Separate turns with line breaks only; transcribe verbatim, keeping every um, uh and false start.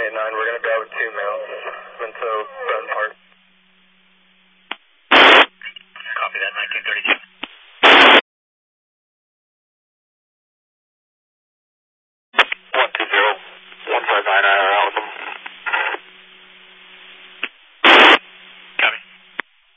eight nine, we're going to go to males, Minto, Bone Park.
Copy that, nineteen thirty-two.
one two zero, one five nine, uh,